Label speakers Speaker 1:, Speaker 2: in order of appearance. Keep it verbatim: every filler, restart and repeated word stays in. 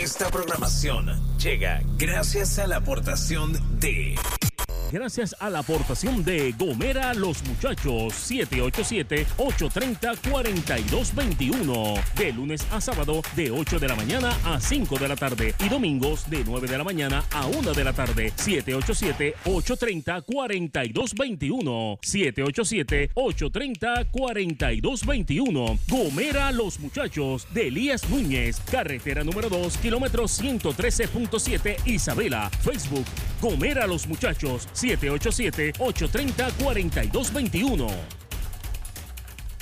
Speaker 1: Esta programación llega gracias a la aportación de...
Speaker 2: Gracias a la aportación de Gomera Los Muchachos, siete ocho siete, ocho tres cero, cuatro dos dos uno. De lunes a sábado, de ocho de la mañana a cinco de la tarde. Y domingos, de nueve de la mañana a una de la tarde. siete ocho siete, ocho tres cero, cuatro dos dos uno. siete ocho siete, ocho tres cero, cuatro dos dos uno. Gomera Los Muchachos, de Elías Núñez. Carretera número dos, kilómetro ciento trece punto siete, Isabela. Facebook, Gomera Los Muchachos, siete ocho siete, ocho tres cero, cuatro dos dos uno.